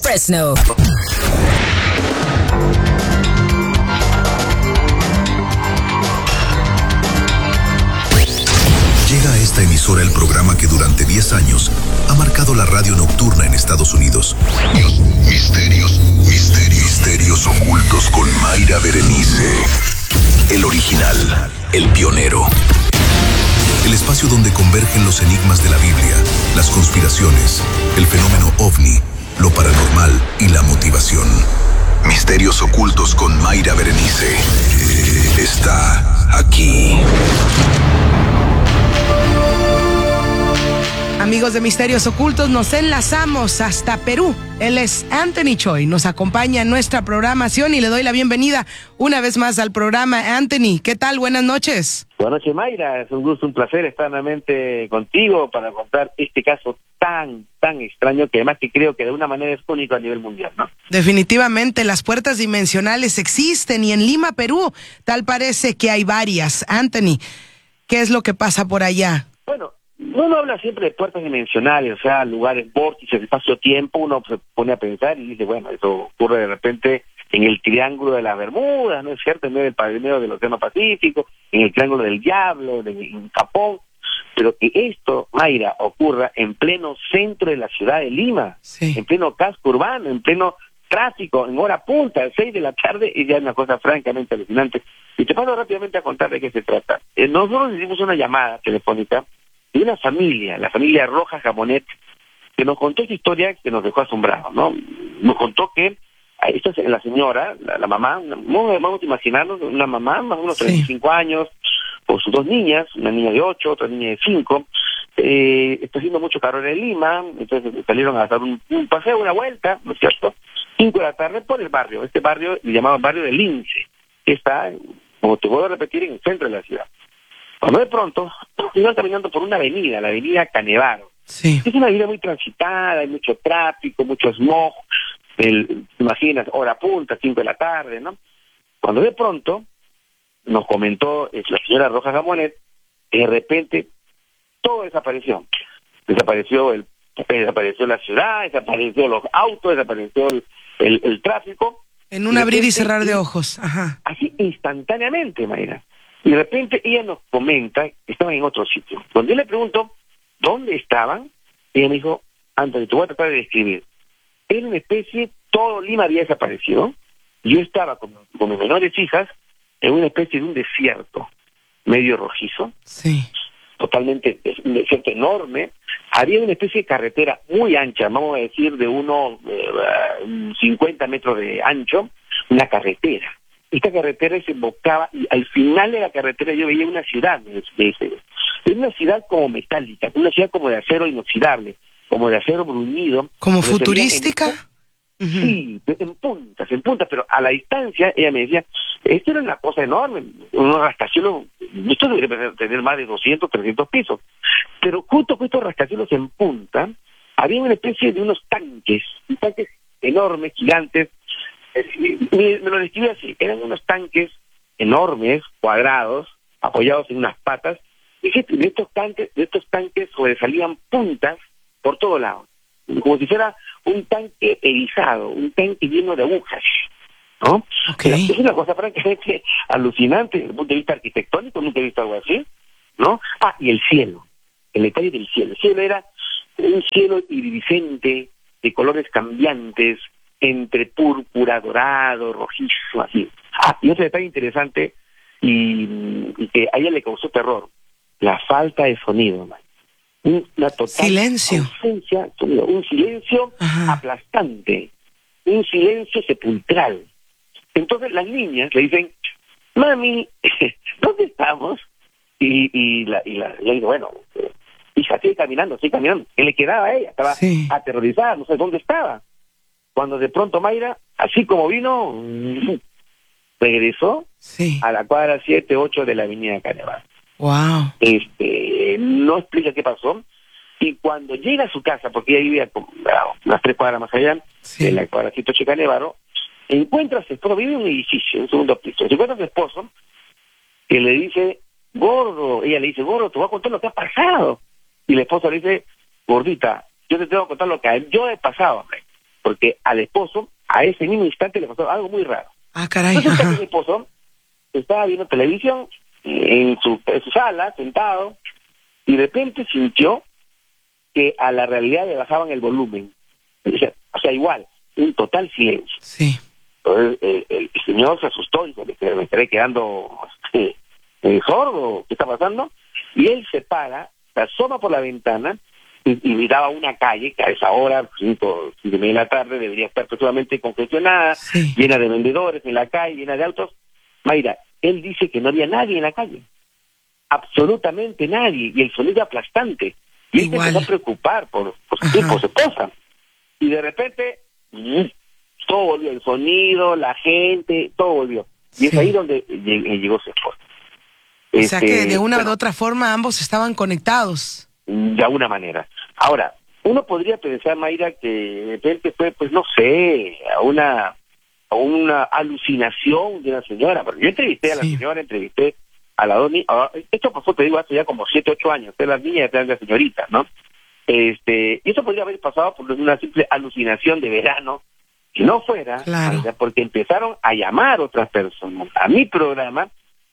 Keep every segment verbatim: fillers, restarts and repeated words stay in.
Fresno. Llega a esta emisora el programa que durante diez años ha marcado la radio nocturna en Estados Unidos. Misterios, misterios, misterios ocultos con Mayra Berenice. El original, el pionero. El espacio donde convergen los enigmas de la Biblia, las conspiraciones, el fenómeno ovni, lo paranormal y la motivación. Misterios ocultos con Mayra Berenice. Está aquí. Amigos de Misterios Ocultos, nos enlazamos hasta Perú. Él es Anthony Choi, nos acompaña en nuestra programación y le doy la bienvenida una vez más al programa. Anthony, ¿qué tal? Buenas noches. Buenas noches, Mayra. Es un gusto, un placer estar nuevamente contigo para contar este caso tan, tan extraño que además que creo que de una manera es único a nivel mundial, ¿no? Definitivamente, las puertas dimensionales existen y en Lima, Perú, tal parece que hay varias. Anthony, ¿qué es lo que pasa por allá? Bueno, uno habla siempre de puertas dimensionales, o sea, lugares, vórtices, espacio-tiempo, uno se pone a pensar y dice, bueno, eso ocurre de repente en el Triángulo de las Bermudas, ¿no es cierto?, en medio del, en medio del Océano Pacífico, en el Triángulo del Diablo, de, en Japón, pero que esto, Mayra, ocurra en pleno centro de la ciudad de Lima, sí, en pleno casco urbano, en pleno tráfico, en hora punta, a las seis de la tarde, y ya es una cosa francamente alucinante. Y te paso rápidamente a contar de qué se trata. Eh, nosotros hicimos una llamada telefónica de una familia, la familia Rojas Gamonet, que nos contó esta historia que nos dejó asombrados, ¿no? Nos contó que esta es la señora, la, la mamá, una, vamos a imaginarnos, una mamá más o menos treinta y cinco años, con sus dos niñas, una niña de ocho, otra niña de cinco, eh, está haciendo mucho calor en Lima, entonces salieron a dar un, un paseo, una vuelta, ¿no es cierto?, cinco de la tarde por el barrio, este barrio le llamaban barrio del Lince, que está, como te puedo repetir, en el centro de la ciudad. Cuando de pronto iban caminando por una avenida, la avenida Canevaro. Sí. Es una avenida muy transitada, hay mucho tráfico, mucho smog, el, imaginas, hora punta, cinco de la tarde, ¿no? Cuando de pronto nos comentó la señora Rojas Gamonet, de repente todo desapareció. Desapareció el desapareció la ciudad, desapareció los autos, desapareció el, el, el tráfico. En un abrir y cerrar de ojos. Ajá. Así instantáneamente, Mayra. Y de repente ella nos comenta que estaban en otro sitio. Cuando yo le pregunto dónde estaban, ella me dijo, Anthony, te voy a tratar de describir. Era una especie, todo Lima había desaparecido. Yo estaba con, con mis menores hijas en una especie de un desierto medio rojizo. Sí. Totalmente, un desierto enorme. Había una especie de carretera muy ancha, vamos a decir de unos eh, cincuenta metros de ancho, una carretera. Esta carretera desembocaba y al final de la carretera yo veía una ciudad de, de, de, de una ciudad como metálica, una ciudad como de acero inoxidable, como de acero bruñido. ¿Como futurística? En, uh-huh. Sí, en puntas, en puntas, pero a la distancia ella me decía, esto era una cosa enorme, unos rascacielos, esto debería tener más de doscientos, trescientos pisos, pero justo con estos rascacielos en punta, había una especie de unos tanques, tanques enormes, gigantes. Me, me lo describe así, eran unos tanques enormes, cuadrados, apoyados en unas patas, y de estos tanques, de estos tanques sobresalían puntas por todos lados, como si fuera un tanque erizado, un tanque lleno de agujas, ¿no? Okay. Es una cosa francamente alucinante desde el punto de vista arquitectónico, nunca he visto algo así, ¿no? Ah, y el cielo, el detalle del cielo, el cielo era un cielo iridiscente, de colores cambiantes, entre púrpura, dorado, rojizo, así. Ah, y otro detalle interesante, y, y que a ella le causó terror, la falta de sonido, man. Una total silencio. ausencia, un silencio Ajá. aplastante, un silencio sepulcral. Entonces las niñas le dicen, mami, ¿dónde estamos? Y, y la, y la, le digo, bueno, hija, sigue caminando, sigue caminando. ¿Qué le quedaba a ella? Estaba sí. aterrorizada, no sé dónde estaba. Cuando de pronto Mayra, así como vino, regresó sí. a la cuadra siete, ocho de la avenida Canevaro. Wow. Este, no explica qué pasó, y cuando llega a su casa, porque ella vivía como, unas tres cuadras más allá, sí. en la cuadra siete, ocho de Canevaro, encuentra a su esposo, vive en un edificio, en un segundo piso, se encuentra a su esposo, que le dice, gordo, ella le dice, gordo, te voy a contar lo que ha pasado, y el esposo le dice, gordita, yo te tengo que contar lo que yo he pasado, hombre. porque al esposo, a ese mismo instante, le pasó algo muy raro. Ah, caray. Entonces, el esposo estaba viendo televisión en su, en su sala, sentado, y de repente sintió que a la realidad le bajaban el volumen. O sea, o sea igual, un total silencio. Sí. Entonces, el, el, el señor se asustó y dijo, me estaré quedando este, eh, sordo, ¿qué está pasando? Y él se para, se asoma por la ventana y, y miraba una calle que a esa hora, cinco, cinco y media de la tarde, debería estar totalmente congestionada, Sí. llena de vendedores en la calle, llena de autos. Mayra, él dice que no había nadie en la calle, absolutamente nadie, y el sonido aplastante. Y él se Igual. empezó a preocupar por, por su Ajá. tipo, su esposa. Y de repente, mm, todo volvió, el sonido, la gente, todo volvió. Y es Sí. ahí donde lleg- llegó su esposa. O sea que de una bueno, u otra forma ambos estaban conectados. de alguna manera. Ahora, uno podría pensar, Mayra, que de repente fue, pues no sé, a una, a una alucinación de una señora. Porque yo entrevisté a la Sí. señora, entrevisté a la doni. Esto pasó, te digo, hace ya como siete, ocho años. De las niñas detrás de la señorita, ¿no? Este, y eso podría haber pasado por una simple alucinación de verano. Si no fuera, Claro. Mayra, porque empezaron a llamar otras personas a mi programa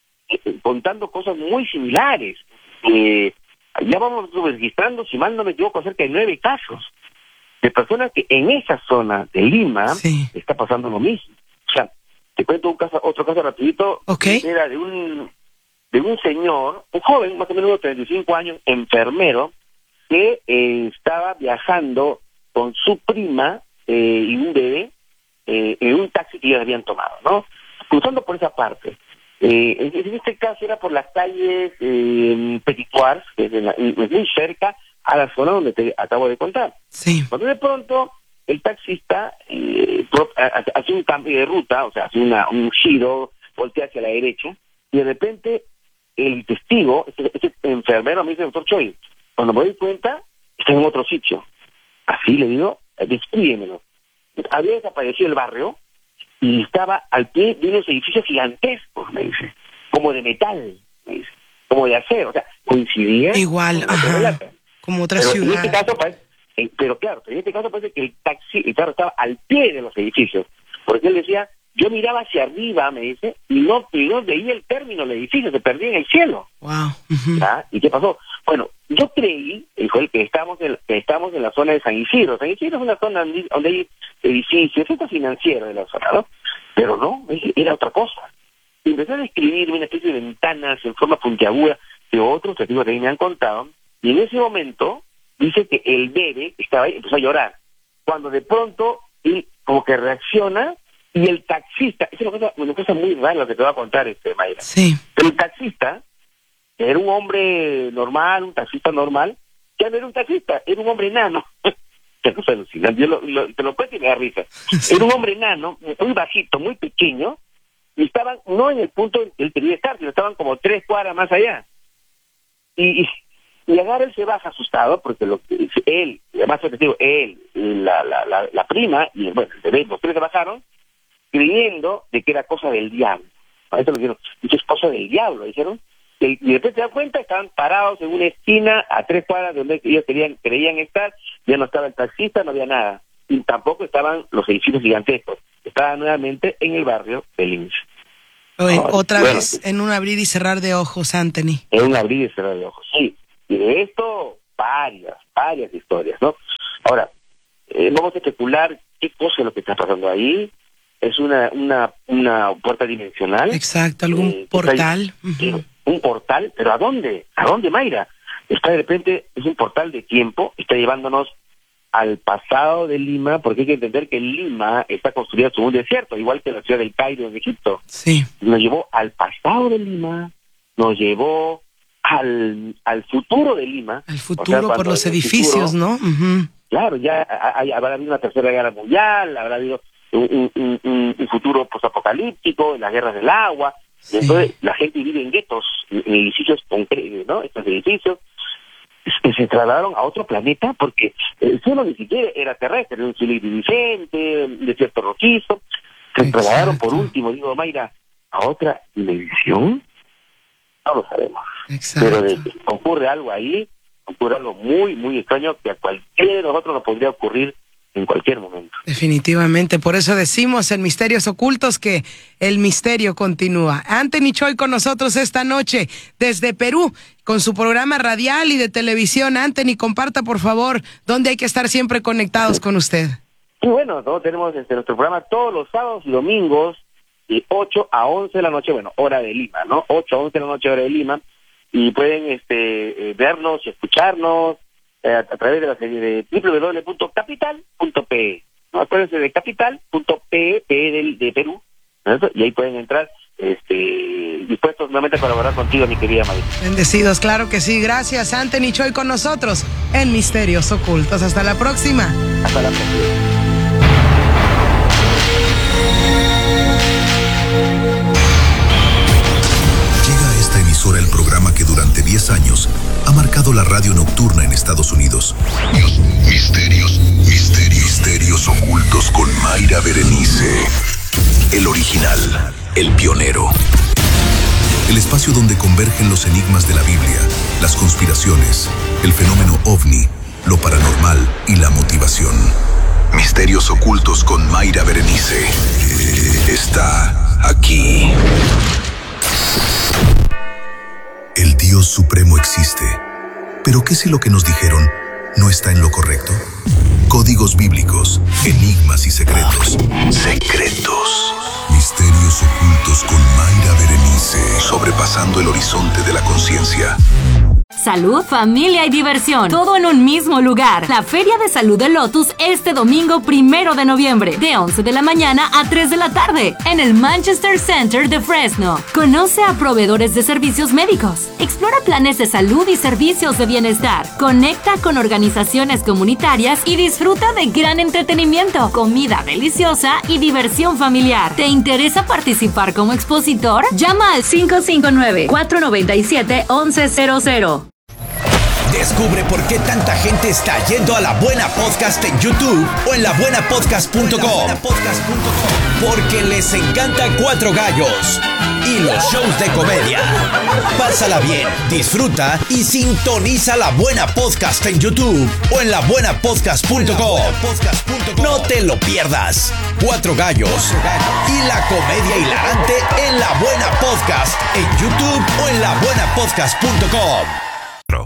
eh, contando cosas muy similares. Eh, ya vamos registrando, si mal no me equivoco, cerca de nueve casos de personas que en esa zona de Lima Sí. está pasando lo mismo. O sea, te cuento un caso, otro caso rapidito. Ok. Era de un de un señor, un joven, más o menos de treinta y cinco años, enfermero, que eh, estaba viajando con su prima eh, y un bebé eh, en un taxi que ellos habían tomado, ¿no? Cruzando por esa parte. Eh, en, en este caso era por las calles eh, Peticuars, que es, de la- es muy cerca a la zona donde te acabo de contar. Sí. Cuando de pronto el taxista eh, pro- hace hace un cambio de ruta, o sea, hace una, un giro, voltea hacia la derecha, y de repente el testigo, ese, ese enfermero, me dice, doctor Choi, cuando me doy cuenta, está en otro sitio. Así le digo, descríbemelo. Había desaparecido el barrio y estaba al pie de unos edificios gigantescos, me dice, como de metal, me dice, como de acero, o sea, coincidía Igual, con lo que ajá. relata. Como otra Pero en ciudad. este caso parece, eh, pero claro, en este caso parece que el taxi, el carro estaba al pie de los edificios, porque él decía, yo miraba hacia arriba, me dice, y no, y no veía el término del edificio, se perdía en el cielo. Wow. Ujú. ¿Ya? ¿Y qué pasó? Bueno, yo creí, dijo él, que estamos en, que estamos en la zona de San Isidro. San Isidro es una zona donde donde hay edificios, esto es financiero de la zona, ¿no? Pero no, era otra cosa. Y empezó a describirme una especie de ventanas en forma puntiaguda de otros testigos que me han contado, y en ese momento dice que el bebé estaba ahí, empezó a llorar. Cuando de pronto él como que reacciona y el taxista, es una cosa, una cosa muy rara lo que te voy a contar, este Mayra. Sí. Pero el taxista era un hombre normal, un taxista normal, ya no era un taxista, era un hombre enano. Qué cosa alucinante, yo lo, lo, te lo cuento y me da risa. Sí. Era un hombre enano, muy bajito, muy pequeño, y estaban no en el punto en que él quería estar, sino estaban como tres cuadras más allá. Y, y, y agarra, él se baja asustado, porque lo que él, además te digo, él, la, la, la, la prima, y bueno, el bebé, los tres se bajaron, creyendo de que era cosa del diablo. A eso lo dijeron, dice, es cosa del diablo, dijeron. Y y después se dan cuenta, estaban parados en una esquina a tres cuadras de donde ellos querían, creían estar, ya no estaba el taxista, no había nada. Y tampoco estaban los edificios gigantescos. Estaban nuevamente en el barrio de Lins. Oye, Ah, otra bueno. vez en un abrir y cerrar de ojos, Anthony. Es un abrir y cerrar de ojos, sí. Y de esto, varias, varias historias, ¿no? Ahora, eh, vamos a especular qué cosa es lo que está pasando ahí. Es una una una puerta dimensional. Exacto, algún Eh, portal. está ahí, Ujú. un portal, pero ¿a dónde? ¿A dónde, Mayra? Está de repente, es un portal de tiempo, está llevándonos al pasado de Lima, porque hay que entender que Lima está construida sobre un desierto, igual que la ciudad del Cairo en Egipto. Sí. Nos llevó al pasado de Lima, nos llevó al, al futuro de Lima. El O sea, futuro por cuando los en el edificios, futuro, ¿no? Ujú. Claro, ya ha- ha- habrá habido una tercera guerra mundial, habrá habido un, un, un, un futuro posapocalíptico, las guerras del agua, Sí. y entonces la gente vive en guetos, en en edificios concretos, ¿no? Estos edificios se, se trasladaron a otro planeta porque el cielo ni siquiera era terrestre, era un cielo iridiscente, un desierto rojizo. Se Exacto. trasladaron por último, digo, Mayra, a otra dimensión. No lo sabemos. Exacto. Pero de que ocurre algo ahí, ocurre algo muy, muy extraño que a cualquiera de nosotros nos podría ocurrir en cualquier momento. Definitivamente, por eso decimos en Misterios Ocultos que el misterio continúa. Anthony Choi con nosotros esta noche desde Perú con su programa radial y de televisión. Anthony, comparta por favor dónde hay que estar siempre conectados con usted. Y bueno, nosotros tenemos este, nuestro programa todos los sábados y domingos de ocho a once de la noche, bueno, hora de Lima, ¿no? ocho a once de la noche, hora de Lima, y pueden este, eh, vernos y escucharnos eh, a, a través de la serie de doble u doble u doble u punto capital punto pe. No, acuérdense de capital punto pe, P de, de Perú, ¿no? Y ahí pueden entrar, este, dispuestos nuevamente a colaborar contigo, mi querida María. Bendecidos, claro que sí. Gracias, Anthony Choi con nosotros en Misterios Ocultos. Hasta la próxima. Hasta la próxima. Llega a esta emisora el programa que durante diez años ha marcado la radio nocturna en Estados Unidos. Misterios, misterios, misterios ocultos con Mayra Berenice. El original, el pionero. El espacio donde convergen los enigmas de la Biblia, las conspiraciones, el fenómeno ovni, lo paranormal y la motivación. Misterios ocultos con Mayra Berenice. Está aquí. El Dios Supremo existe. ¿Pero qué si lo que nos dijeron no está en lo correcto? Códigos bíblicos, enigmas y secretos. Secretos. Misterios ocultos con Mayra Berenice. Sobrepasando el horizonte de la conciencia. Salud, familia y diversión, todo en un mismo lugar. La Feria de Salud de Lotus este domingo primero de noviembre, de once de la mañana a tres de la tarde, en el Manchester Center de Fresno. Conoce a proveedores de servicios médicos, explora planes de salud y servicios de bienestar, conecta con organizaciones comunitarias y disfruta de gran entretenimiento, comida deliciosa y diversión familiar. ¿Te interesa participar como expositor? Llama al cinco cinco nueve, cuatro nueve siete, once cero cero. Descubre por qué tanta gente está yendo a La Buena Podcast en YouTube o en la buena podcast punto com. Porque les encanta Cuatro Gallos y los shows de comedia. Pásala bien, disfruta y sintoniza La Buena Podcast en YouTube o en la buena podcast punto com. No te lo pierdas. Cuatro Gallos y la comedia hilarante en La Buena Podcast en YouTube o en la buena podcast punto com.